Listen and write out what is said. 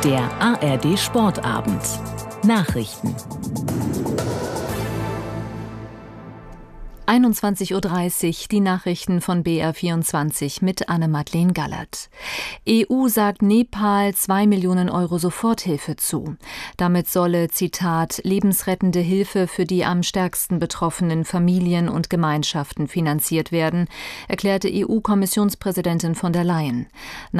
Der ARD Sportabend. Nachrichten. 21:30 Uhr, die Nachrichten von BR24 mit Anne-Madeleine Gallert. EU sagt Nepal 2 Millionen Euro Soforthilfe zu. Damit solle, Zitat, lebensrettende Hilfe für die am stärksten betroffenen Familien und Gemeinschaften finanziert werden, erklärte EU-Kommissionspräsidentin von der Leyen.